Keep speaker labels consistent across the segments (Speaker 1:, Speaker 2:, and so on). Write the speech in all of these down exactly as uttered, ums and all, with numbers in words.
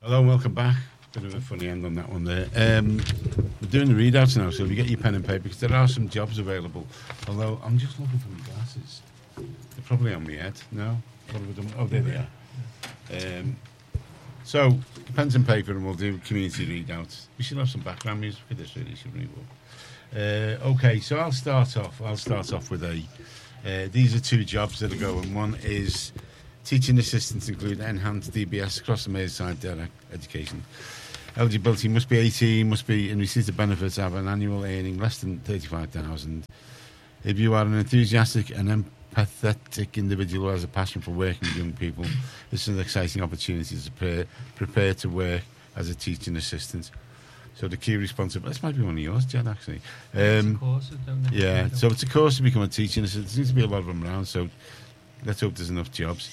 Speaker 1: Hello and welcome back. Bit of a funny end on that one there. Um, we're doing the readouts now, so if you get your pen and paper, because there are some jobs available. Although, I'm just looking for my glasses. They're probably on my head. No? What have we done? Oh, there they are. Um, so, pens and paper, and we'll do community readouts. We should have some background music for this, really, shouldn't we? Uh, okay, so I'll start off. I'll start off with a... Uh, these are two jobs that are going. One is teaching assistants include enhanced D B S across the Merseyside direct education. Eligibility must be eighteen, must be in receipt of benefits, have an annual earning less than thirty-five thousand. If you are an enthusiastic and empathetic individual who has a passion for working with young people, this is an exciting opportunity to prepare, prepare to work as a teaching assistant. So the key responsibility, this might be one of yours, Jed, actually. Um,
Speaker 2: courses, don't they?
Speaker 1: yeah, so it's a course to become a teaching assistant. There seems to be a lot of them around, so let's hope there's enough jobs.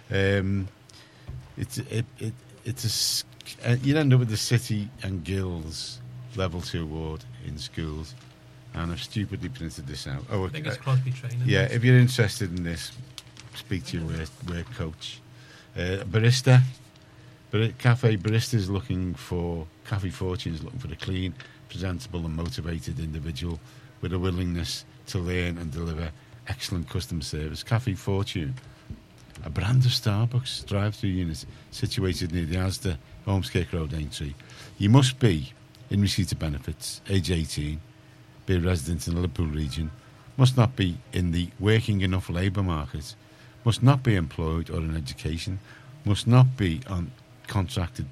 Speaker 1: Um, it's it, it it's a, uh, you'd end up with the City and Guilds Level two Award in schools, and I've stupidly printed this out. Oh,
Speaker 2: I think it's Crosby training.
Speaker 1: Yeah, if you're interested in this, speak to your work, work coach. Uh, barista, Bar- Cafe Barista is looking for, Cafe Fortune is looking for a clean, presentable and motivated individual with a willingness to learn and deliver excellent customer service. Cafe Fortune, a brand of Starbucks drive-through unit situated near the Asda Holmeskirk Road Aintree. You must be in receipt of benefits, age eighteen, be a resident in the Liverpool region, must not be in the working enough labour market, must not be employed or in education, must not be on contracted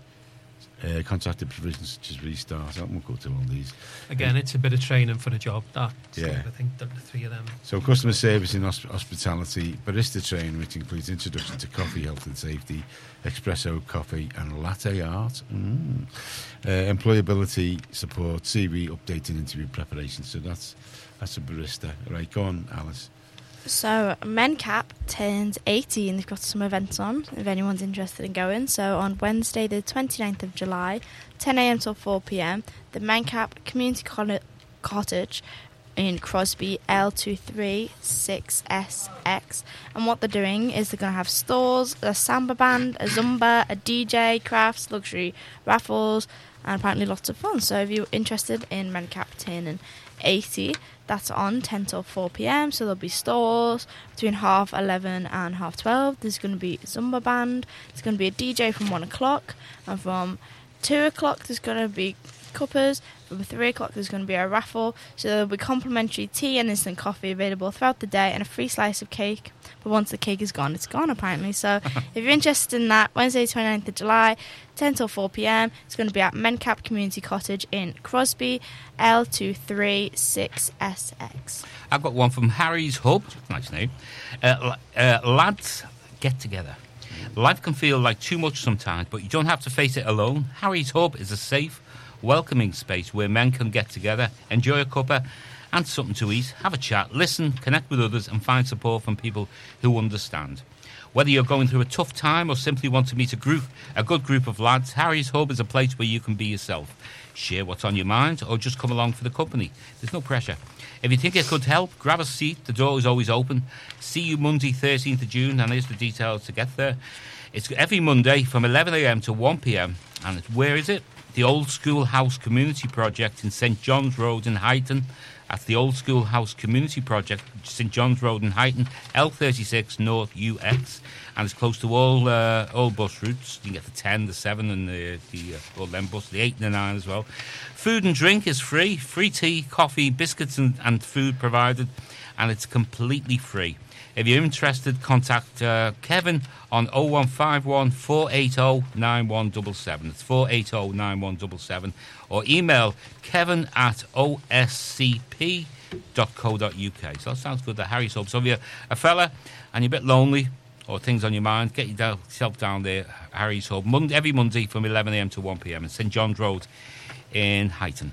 Speaker 1: uh, contracted provisions such as Restart. I won't go to all these.
Speaker 2: Again, it's a bit of training for the job. That
Speaker 1: Yeah.
Speaker 2: I think the three of them.
Speaker 1: So customer service in hosp- hospitality, barista training, which includes introduction to coffee, health and safety, espresso coffee and latte art. Mm. Uh, employability support, C V updating, interview preparation. So that's that's a barista. Right, go on, Alice.
Speaker 3: So, MenCap turns eighty and they've got some events on if anyone's interested in going. So, on Wednesday, the twenty-ninth of July, ten a.m. till four p.m, the MenCap Community Con- Cottage in Crosby, L two three six S X. And what they're doing is they're going to have stores, a samba band, a zumba, a D J, crafts, luxury raffles, and apparently lots of fun. So, if you're interested in MenCap turning eighty, that's on ten till four p.m, so there'll be stores between half eleven and half twelve. There's going to be a Zumba band, there's going to be a D J from one o'clock, and from two o'clock there's going to be cuppers, from three o'clock there's going to be a raffle, so there'll be complimentary tea and instant coffee available throughout the day, and a free slice of cake. But once the cake is gone, it's gone apparently. So if you're interested in that, Wednesday twenty-ninth of July, ten till four p.m, it's going to be at MenCap Community Cottage in Crosby, L two three six S X.
Speaker 4: I've got one from Harry's Hub, nice name. Uh, uh, lads, get together. Life can feel like too much sometimes, but you don't have to face it alone. Harry's Hub is a safe, welcoming space where men can get together, enjoy a cuppa and something to eat, have a chat, listen, connect with others and find support from people who understand. Whether you're going through a tough time or simply want to meet a group, a good group of lads, Harry's Hub is a place where you can be yourself. Share what's on your mind or just come along for the company. There's no pressure. If you think it could help, grab a seat. The door is always open. See you Monday, thirteenth of June, and here's the details to get there. It's every Monday from eleven a.m. to one p.m. And it's, where is it? The Old School House Community Project in St John's Road in Huyton. At the Old School House Community Project, St John's Road in Huyton, L thirty-six North U X, and it's close to all uh, all bus routes. You can get the ten, the seven, and the, the uh, all them bus, the eight and the nine as well. Food and drink is free. Free tea, coffee, biscuits, and, and food provided, and it's completely free. If you're interested, contact uh, Kevin on oh one five one, four eight oh, nine one seven seven. It's four eight oh, nine one seven seven. Or email kevin at o s c p dot co dot u k. So that sounds good, the Harry's Hub. So if you're a fella and you're a bit lonely or things on your mind, get yourself down there, Harry's Hub, Monday, every Monday from eleven a.m. to one p.m. in St John's Road in Huyton.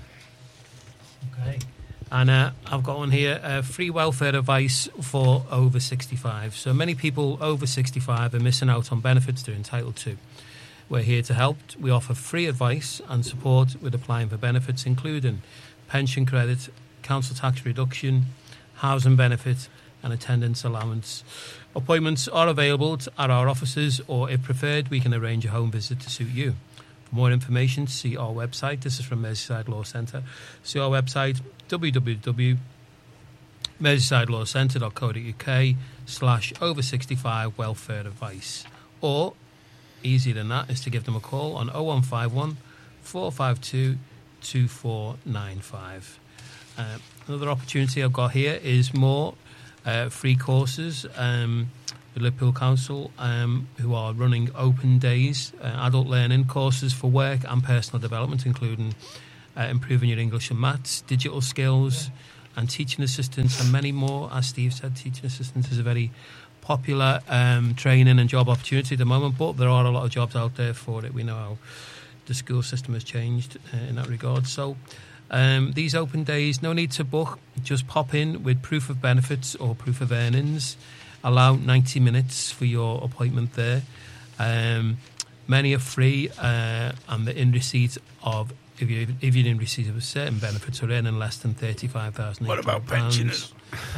Speaker 2: Okay. And uh, I've got one here, uh, free welfare advice for over sixty-five. So many people over sixty-five are missing out on benefits they're entitled to. We're here to help. We offer free advice and support with applying for benefits, including pension credit, council tax reduction, housing benefit, and attendance allowance. Appointments are available at our offices, or if preferred, we can arrange a home visit to suit you. For more information, see our website. This is from Merseyside Law Centre. See our website, w w w dot merseyside law centre dot co dot u k slash over sixty-five welfare advice. Or, easier than that, is to give them a call on oh one five one, four five two, two four nine five. Uh, another opportunity I've got here is more uh, free courses. Um, the Liverpool Council, um, who are running open days, uh, adult learning courses for work and personal development, including uh, improving your English and maths, digital skills, and teaching assistants, and many more. As Steve said, teaching assistants is a very popular um, training and job opportunity at the moment, but there are a lot of jobs out there for it. We know how the school system has changed uh, in that regard. So um, these open days, no need to book, just pop in with proof of benefits or proof of earnings. Allow ninety minutes for your appointment there. Um, many are free, uh, and they're in receipt of, if you if you're in receipt of certain benefits or earning less than thirty-five thousand.
Speaker 1: What about pensioners?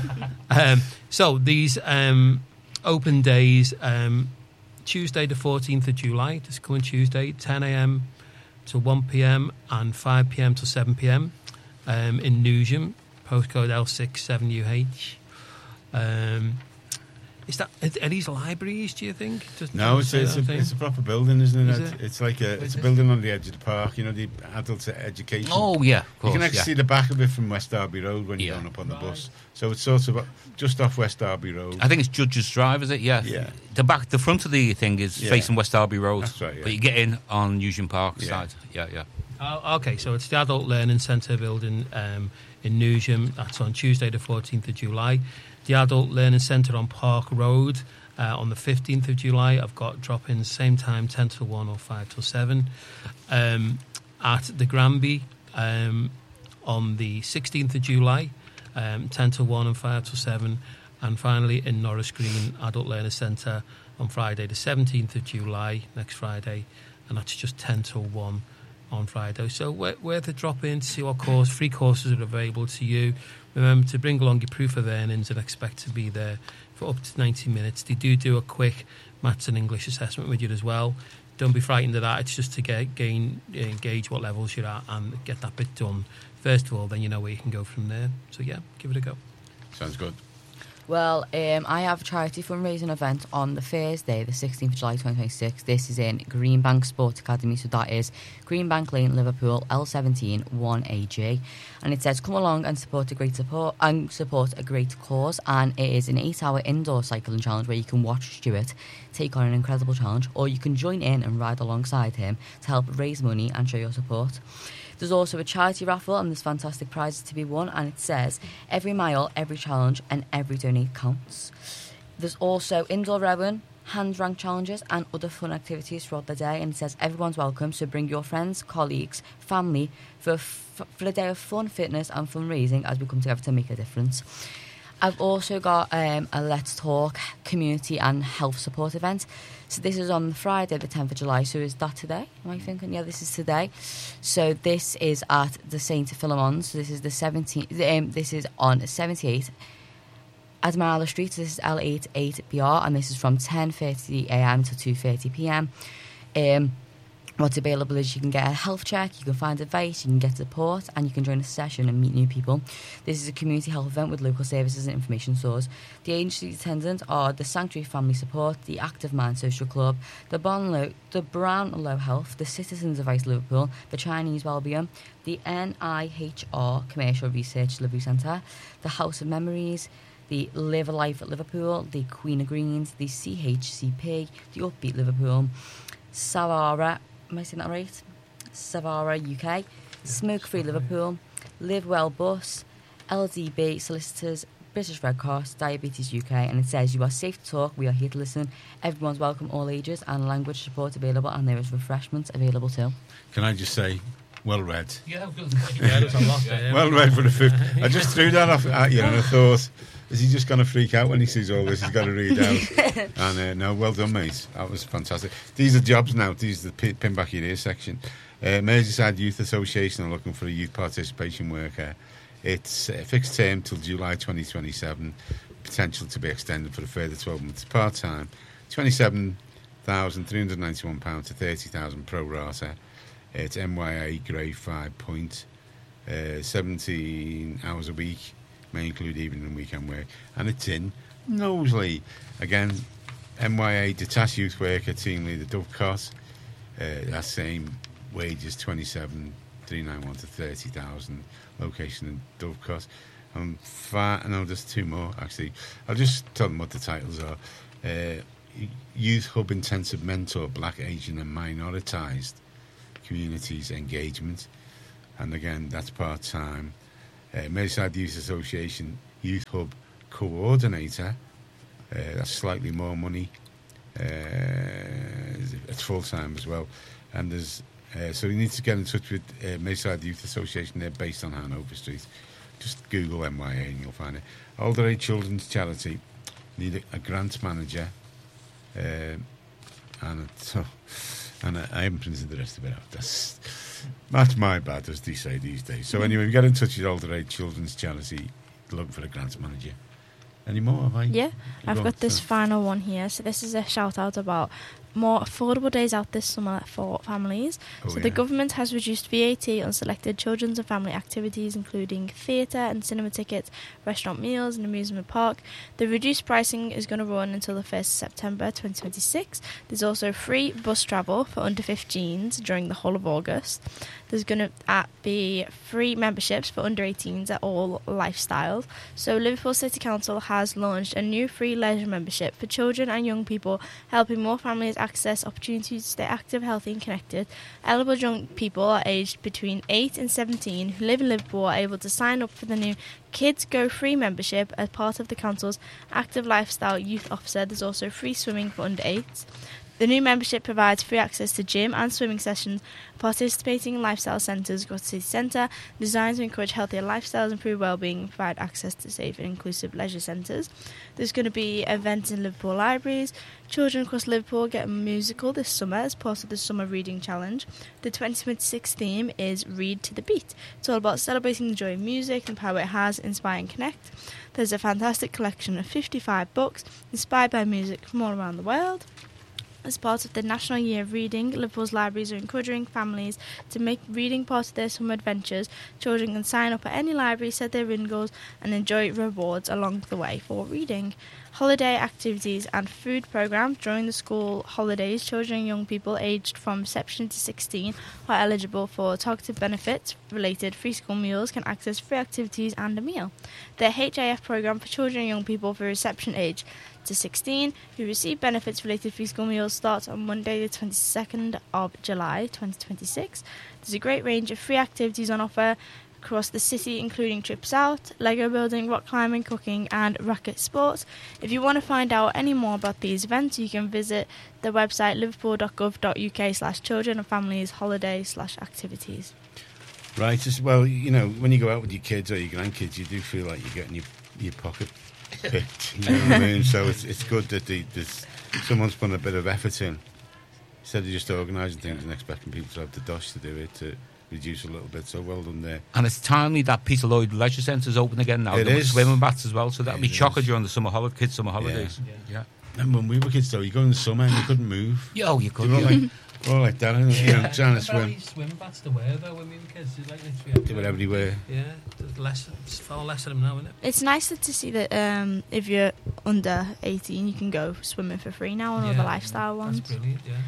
Speaker 2: um, so these um, open days, um, Tuesday the fourteenth of July, this coming Tuesday, ten a.m. to one p.m. and five p.m. to seven p.m. um, in Newsham, postcode L six seven U H. Um, Is that are these libraries? Do you think? Doesn't
Speaker 1: No,
Speaker 2: it
Speaker 1: it's
Speaker 2: say
Speaker 1: it's
Speaker 2: that
Speaker 1: a,
Speaker 2: thing?
Speaker 1: it's a proper building, isn't it?
Speaker 2: Is
Speaker 1: It's,
Speaker 2: it?
Speaker 1: it's like a
Speaker 2: Is
Speaker 1: it's a
Speaker 2: it?
Speaker 1: building on the edge of the park. You know, the adult education.
Speaker 4: Oh, yeah, of course.
Speaker 1: You can actually
Speaker 4: yeah.
Speaker 1: see the back of it from West Derby Road when you're
Speaker 4: Yeah.
Speaker 1: going up on the
Speaker 2: Right.
Speaker 1: bus. So it's sort of just off West Derby Road.
Speaker 4: I think it's Judge's Drive, is it? Yeah.
Speaker 1: Yeah.
Speaker 4: The back, the front of the thing is
Speaker 1: Yeah.
Speaker 4: facing West Derby Road.
Speaker 1: That's right, yeah.
Speaker 4: But you get in on Newsham Park
Speaker 1: Yeah.
Speaker 4: side. Yeah, yeah.
Speaker 2: Oh, okay, so it's the Adult Learning Centre building um, in Newsham. That's on Tuesday the fourteenth of July. The Adult Learning Centre on Park Road uh, on the fifteenth of July. I've got drop-ins same time, ten till one or five till seven. Um, at the Granby um, on the sixteenth of July, um, ten till one and five till seven. And finally in Norris Green Adult Learning Centre on Friday the seventeenth of July, next Friday, and that's just ten till one on Friday. So worth a drop in to see what course, free courses are available to you. Remember to bring along your proof of earnings and expect to be there for up to ninety minutes. They do do a quick maths and English assessment with you as well. Don't be frightened of that. It's just to get, gain, engage what levels you're at and get that bit done. First of all, then you know where you can go from there. So yeah, give it a go.
Speaker 1: Sounds good.
Speaker 5: Well, um, I have a charity fundraising event on the Thursday, the sixteenth of July twenty twenty-six. This is in Greenbank Sports Academy, so that is Greenbank Lane, Liverpool, L seventeen one A G. And it says, come along and support a great support and support a great cause. And it is an eight-hour indoor cycling challenge where you can watch Stuart take on an incredible challenge, or you can join in and ride alongside him to help raise money and show your support. There's also a charity raffle and there's fantastic prizes to be won, and it says every mile, every challenge and every donate counts. There's also indoor rowing, hand rank challenges and other fun activities throughout the day, and it says everyone's welcome, so bring your friends, colleagues, family for, a f- for a day of fun, fitness and fundraising as we come together to make a difference. I've also got um, a Let's Talk community and health support event. So this is on Friday the tenth of July. So is that today? Am I thinking? Yeah, this is today. So this is at the Saint Philemon's. So this is the seventeenth. Um, this is on seventy-eight Admiral Street. So this is L eight eight B R, and this is from ten thirty a.m. to two thirty p.m. Um, What's available is you can get a health check, you can find advice, you can get support, and you can join a session and meet new people. This is a community health event with local services and information stores. The agency attendants are the Sanctuary Family Support, the Active Mind Social Club, the Brownlow, the Brownlow Health, the Citizens Advice Liverpool, the Chinese Wellbeing, the N I H R Commercial Research Delivery Centre, the House of Memories, the Live a Life at Liverpool, the Queen of Greens, the C H C P, the Upbeat Liverpool, Savara, am I saying that right? Savara U K, yeah, Smoke Free Liverpool, Live Well Bus, L D B Solicitors, British Red Cross, Diabetes U K, and it says you are safe to talk, we are here to listen, everyone's welcome, all ages, and language support available, and there is refreshments available too.
Speaker 1: Can I just say, well read.
Speaker 2: Yeah, yeah, there's a lot there.
Speaker 1: Well read for the fifth. I just threw that off at you and I thought, is he just going to freak out when he sees all this? He's got to read out. And uh, no, well done, mate. That was fantastic. These are jobs now. These are the pin, pin back your ear section. Uh, Merseyside Youth Association are looking for a youth participation worker. It's a fixed term till July twenty twenty-seven. Potential to be extended for a further twelve months. Part time. twenty-seven thousand three hundred ninety-one pounds to thirty thousand pro rata. It's M Y A grade five point, uh, seventeen hours a week, may include evening and weekend work, and it's in Knowsley. Again, M Y A detached youth worker, team leader Dovecot. Uh, that same wages, twenty-seven three ninety-one to thirty thousand. Location in Dovecot. Um, far, no, there's two more actually. I'll just tell them what the titles are. Uh, Youth Hub Intensive Mentor, Black, Asian and Minoritised Communities Engagement. And again, that's part-time. Uh, Merseyside Youth Association Youth Hub Coordinator. Uh, that's slightly more money. Uh, it's full-time as well. And there's uh, so you need to get in touch with uh, Merseyside Youth Association. They're based on Hanover Street. Just Google M Y A and you'll find it. Older Age Children's Charity need a, a grant manager. Uh, and it, so, and I, I haven't printed the rest of it out. That's that's my bad, as they say these days. So anyway, we get in touch with Older Age Children's Charity, looking for a grant manager. Any more, have I?
Speaker 3: Yeah, I've
Speaker 1: Go
Speaker 3: got
Speaker 1: on,
Speaker 3: this
Speaker 1: so-
Speaker 3: final one here. So this is a shout out about more affordable days out this summer for families.
Speaker 1: Oh,
Speaker 3: so the
Speaker 1: yeah.
Speaker 3: government has reduced V A T on selected children's and family activities, including theatre and cinema tickets, restaurant meals and amusement park. The reduced pricing is going to run until the first of September twenty twenty-six. There's also free bus travel for under fifteens during the whole of August. There's going to uh, be free memberships for under eighteens at all lifestyles. So Liverpool City Council has launched a new free leisure membership for children and young people, helping more families access opportunities to stay active, healthy and connected. Eligible young people are aged between eight and seventeen who live in Liverpool are able to sign up for the new Kids Go Free membership as part of the Council's Active Lifestyle Youth Officer. There's also free swimming for under eights. The new membership provides free access to gym and swimming sessions, participating in lifestyle centres across the city centre, designed to encourage healthier lifestyles, improve wellbeing, and provide access to safe and inclusive leisure centres. There's going to be events in Liverpool libraries. Children across Liverpool get a musical this summer as part of the Summer Reading Challenge. The twenty twenty-six theme is Read to the Beat. It's all about celebrating the joy of music and the power it has to inspire and connect. There's a fantastic collection of fifty-five books inspired by music from all around the world. As part of the National Year of Reading, Liverpool's libraries are encouraging families to make reading part of their summer adventures. Children can sign up at any library, set their reading goals, and enjoy rewards along the way for reading. Holiday activities and food programs during the school holidays. Children and young people aged from reception to sixteen who are eligible for targeted benefits related free school meals can access free activities and a meal. The H A F program for children and young people for reception age to sixteen who receive benefits related free school meals starts on Monday the twenty-second of July twenty twenty-six. There's a great range of free activities on offer across the city, including trips out, Lego building, rock climbing, cooking and racket sports. If you want to find out any more about these events, you can visit the website liverpool.gov.uk slash children and families holiday slash activities.
Speaker 1: Right, as well, you know, when you go out with your kids or your grandkids, you do feel like you're getting your, your pocket picked, you know what I mean? So it's, it's good that the, there's, someone's put a bit of effort in, instead of just organising things and expecting people to have the dosh to do it, to reduce a little bit. So well done there.
Speaker 4: And it's timely that Peter Lloyd Leisure Centre's open again now.
Speaker 1: It
Speaker 4: There were
Speaker 1: is.
Speaker 4: swimming baths as well, so that'll
Speaker 1: It
Speaker 4: be chocker
Speaker 1: is.
Speaker 4: during the summer holiday, kids' summer holidays.
Speaker 2: Yeah.
Speaker 4: Yeah.
Speaker 1: Remember when we were kids, though, you go in the summer and you couldn't move.
Speaker 4: Yeah, oh, you
Speaker 1: You
Speaker 4: could.
Speaker 1: were all
Speaker 4: Yeah.
Speaker 1: like, we're all like that, you know, trying to
Speaker 2: Remember
Speaker 1: swim.
Speaker 2: these swim baths to wear though when we were kids? There's like literally
Speaker 1: They were everywhere.
Speaker 2: Yeah, there's less, it's far less of them now, isn't it?
Speaker 3: It's nice to see that um, if you're under eighteen, you can go swimming for free now on all the
Speaker 2: Yeah,
Speaker 3: lifestyle ones.
Speaker 2: That's brilliant, yeah.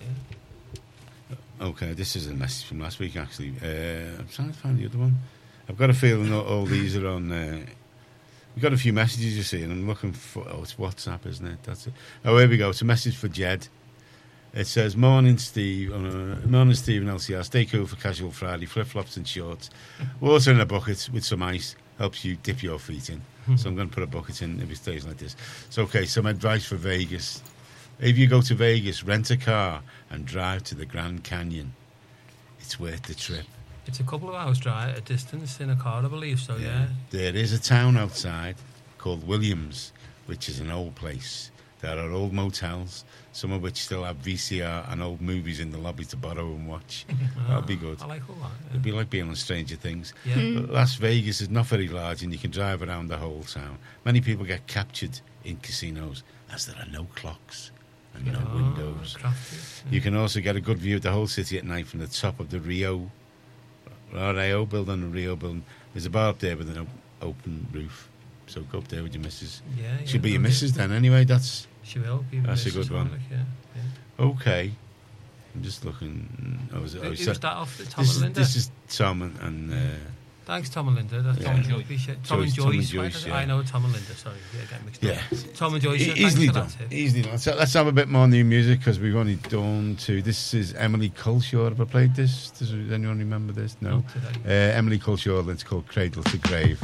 Speaker 2: yeah.
Speaker 1: Okay, this is a message from last week, actually. Uh, I'm trying to find the other one. I've got a feeling that all these are on... Uh, we've got a few messages, you see, and I'm looking for... Oh, it's WhatsApp, isn't it? That's it. Oh, here we go. It's a message for Jed. It says, Morning, Steve. Uh, morning, Steve and L C R. Stay cool for casual Friday. Flip-flops and shorts. Water in a bucket with some ice helps you dip your feet in. So I'm going to put a bucket in if it stays like this. So, okay, some advice for Vegas. If you go to Vegas, rent a car and drive to the Grand Canyon. It's worth the trip.
Speaker 2: It's a couple of hours drive, a distance in a car, I believe, so yeah.
Speaker 1: There is a town outside called Williams, which is an old place. There are old motels, some of which still have V C R and old movies in the lobby to borrow and watch. That'll be good.
Speaker 2: I like all that.
Speaker 1: It'd be like being on Stranger Things.
Speaker 2: Yeah. yeah.
Speaker 1: But Las Vegas is not very large and you can drive around the whole town. Many people get captured in casinos as there are no clocks and you know,
Speaker 2: Oh,
Speaker 1: windows.
Speaker 2: crafty.
Speaker 1: You can also get a good view of the whole city at night from the top of the Rio R A O building. The Rio building. There's a bar up there with an op- open roof, so go up there with your missus.
Speaker 2: Yeah, yeah.
Speaker 1: She'll be your
Speaker 2: okay.
Speaker 1: missus then. Anyway, that's
Speaker 2: She will be.
Speaker 1: That's a
Speaker 2: missus
Speaker 1: good one.
Speaker 2: Orlick, Yeah, yeah.
Speaker 1: okay. I'm just looking. Oh, was it, oh,
Speaker 2: Who
Speaker 1: so-
Speaker 2: was that off? Tom
Speaker 1: this,
Speaker 2: and
Speaker 1: is,
Speaker 2: Linda.
Speaker 1: this is Tom and, and uh,
Speaker 2: Thanks, Tom and Linda. That's
Speaker 1: Yeah.
Speaker 2: Tom and
Speaker 4: Joyce.
Speaker 2: Joyce. Appreciate- Tom and
Speaker 1: Joyce, Tom and
Speaker 2: Joyce. Why
Speaker 1: Joyce,
Speaker 2: does-
Speaker 1: yeah.
Speaker 2: I know Tom and Linda. Sorry, yeah, get mixed up.
Speaker 1: yeah.
Speaker 2: Tom and Joyce.
Speaker 1: E-
Speaker 2: yeah,
Speaker 1: easily
Speaker 2: thanks
Speaker 1: done.
Speaker 2: for that tip.
Speaker 1: Easily done. So let's have a bit more new music because we've only done two. This is Emily Culshaw. Have I played this? Does anyone remember this? No.
Speaker 2: Not today.
Speaker 1: Uh, Emily Culshaw. It's called Cradle to Grave.